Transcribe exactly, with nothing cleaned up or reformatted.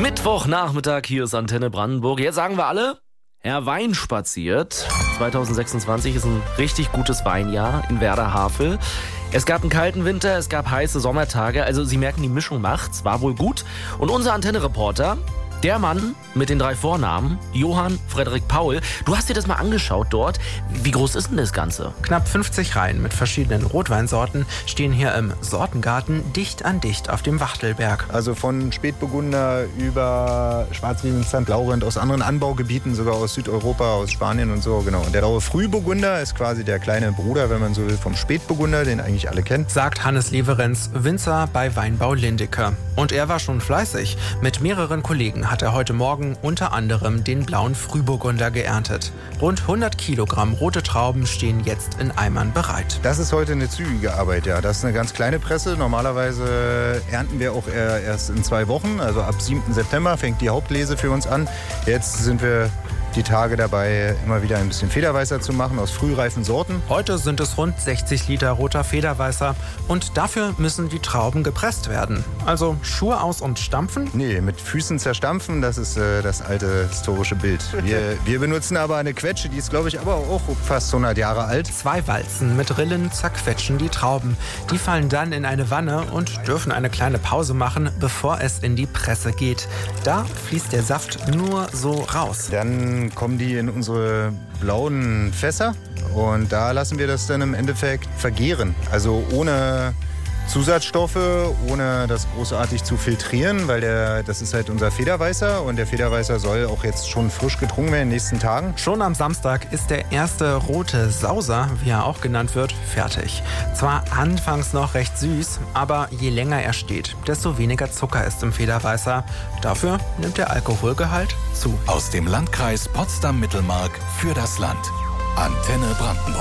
Mittwochnachmittag, hier ist Antenne Brandenburg. Jetzt sagen wir alle, Herr Wein spaziert. zwanzig sechsundzwanzig ist ein richtig gutes Weinjahr in Werder-Havel. Es gab einen kalten Winter, es gab heiße Sommertage. Also Sie merken, die Mischung macht's, war wohl gut. Und unser Antenne-Reporter, der Mann mit den drei Vornamen, Johann Frederik Paul. Du hast dir das mal angeschaut dort. Wie groß ist denn das Ganze? Knapp fünfzig Reihen mit verschiedenen Rotweinsorten stehen hier im Sortengarten dicht an dicht auf dem Wachtelberg. Also von Spätburgunder über Schwarzriesling, Sankt Laurent, aus anderen Anbaugebieten, sogar aus Südeuropa, aus Spanien und so. Genau. Und der blaue Frühburgunder ist quasi der kleine Bruder, wenn man so will, vom Spätburgunder, den eigentlich alle kennen. Sagt Hannes Leverenz, Winzer bei Weinbau Lindecker. Und er war schon fleißig. Mit mehreren Kollegen hat er heute Morgen unter anderem den blauen Frühburgunder geerntet. Rund hundert Kilogramm rote Trauben stehen jetzt in Eimern bereit. Das ist heute eine zügige Arbeit, ja. Das ist eine ganz kleine Presse. Normalerweise ernten wir auch erst in zwei Wochen. Also ab siebten September fängt die Hauptlese für uns an. Jetzt sind wir die Tage dabei, immer wieder ein bisschen Federweißer zu machen aus frühreifen Sorten. Heute sind es rund sechzig Liter roter Federweißer und dafür müssen die Trauben gepresst werden. Also Schuhe aus und stampfen? Nee, mit Füßen zerstampfen, das ist äh, das alte historische Bild. Wir, wir benutzen aber eine Quetsche, die ist, glaube ich, aber auch fast hundert Jahre alt. Zwei Walzen mit Rillen zerquetschen die Trauben. Die fallen dann in eine Wanne und dürfen eine kleine Pause machen, bevor es in die Presse geht. Da fließt der Saft nur so raus. Dann kommen die in unsere blauen Fässer und da lassen wir das dann im Endeffekt vergären. Also ohne Zusatzstoffe, ohne das großartig zu filtrieren, weil der, das ist halt unser Federweißer und der Federweißer soll auch jetzt schon frisch getrunken werden in den nächsten Tagen. Schon am Samstag ist der erste rote Sauser, wie er auch genannt wird, fertig. Zwar anfangs noch recht süß, aber je länger er steht, desto weniger Zucker ist im Federweißer. Dafür nimmt der Alkoholgehalt zu. Aus dem Landkreis Potsdam-Mittelmark für das Land. Antenne Brandenburg.